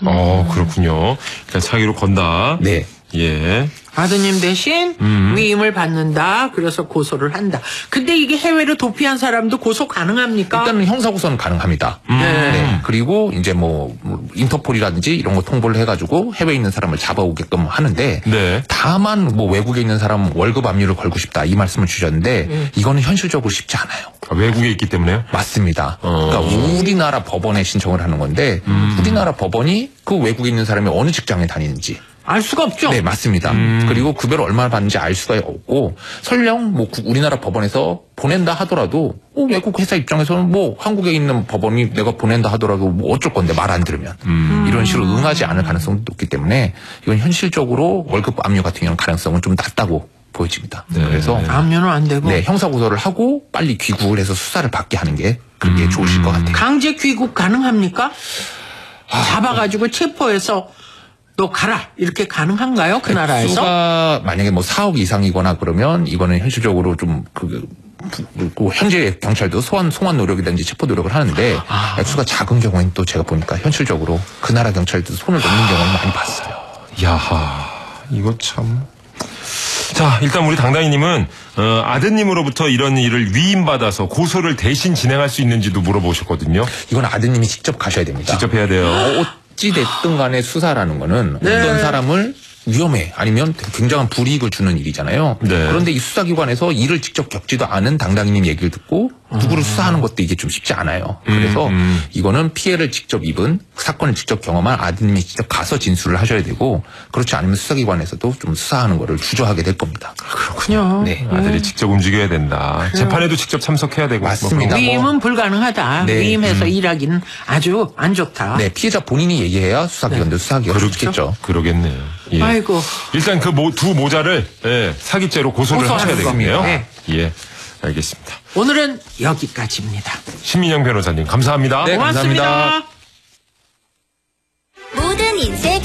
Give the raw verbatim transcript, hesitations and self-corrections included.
어, 그렇군요. 그러니까 사기로 건다. 네. 예. 아드님 대신 음. 위임을 받는다. 그래서 고소를 한다. 근데 이게 해외로 도피한 사람도 고소 가능합니까? 일단은 형사고소는 가능합니다. 네. 네. 그리고 이제 뭐 인터폴이라든지 이런 거 통보를 해가지고 해외에 있는 사람을 잡아오게끔 하는데 네. 다만 뭐 외국에 있는 사람 월급 압류를 걸고 싶다 이 말씀을 주셨는데 음. 이거는 현실적으로 쉽지 않아요. 아, 외국에 있기 때문에요? 맞습니다. 어. 그러니까 우리나라 법원에 신청을 하는 건데 음. 우리나라 법원이 그 외국에 있는 사람이 어느 직장에 다니는지 알 수가 없죠. 네, 맞습니다. 음. 그리고 급여를 얼마나 받는지 알 수가 없고 설령 뭐 우리나라 법원에서 보낸다 하더라도 어, 외국 회사 입장에서는 뭐 한국에 있는 법원이 내가 보낸다 하더라도 뭐 어쩔 건데 말 안 들으면 음. 이런 식으로 응하지 않을 가능성도 높기 때문에 이건 현실적으로 월급 압류 같은 경우는 가능성은 좀 낮다고 보여집니다. 네. 그래서 압류는 안 되고 네, 형사고소를 하고 빨리 귀국을 해서 수사를 받게 하는 게 그게 음. 좋으실 것 같아요. 강제 귀국 가능합니까? 아, 잡아가지고 체포해서 너 가라 이렇게 가능한가요? 그 나라에서? 액수가 만약에 뭐 사억 이상이거나 그러면 이거는 현실적으로 좀 그 그 현재 경찰도 소환 송환 노력이든지 체포 노력을 하는데 아. 액수가 작은 경우에는 또 제가 보니까 현실적으로 그 나라 경찰도 손을 놓는 아. 경우는 많이 봤어요. 야하 이거 참. 자 일단 우리 당당이님은 어, 아드님으로부터 이런 일을 위임받아서 고소를 대신 진행할 수 있는지도 물어보셨거든요. 이건 아드님이 직접 가셔야 됩니다. 직접 해야 돼요. 어, 어찌 됐든 간에 수사라는 거는 네. 어떤 사람을 위험해 아니면 굉장한 불이익을 주는 일이잖아요. 네. 그런데 이 수사기관에서 일을 직접 겪지도 않은 당당이님 얘기를 듣고 누구를 음. 수사하는 것도 이게 좀 쉽지 않아요. 그래서 음, 음. 이거는 피해를 직접 입은 사건을 직접 경험한 아드님이 직접 가서 진술을 하셔야 되고 그렇지 않으면 수사기관에서도 좀 수사하는 거를 주저하게 될 겁니다. 그렇군요. 네. 아들이 음. 직접 움직여야 된다. 그래요. 재판에도 직접 참석해야 되고. 맞습니다. 뭐 위임은 불가능하다. 네. 위임해서 음. 일하기는 아주 안 좋다. 네, 피해자 본인이 얘기해야 수사기관도 네. 수사하기가 좋겠죠. 그러겠네요. 예. 아이고. 일단 그 두 모자를 예, 사기죄로 고소를 하셔야 되겠네요. 네. 예, 알겠습니다. 오늘은 여기까지입니다. 신민영 변호사님 감사합니다. 네, 고맙습니다. 감사합니다. 모든 인생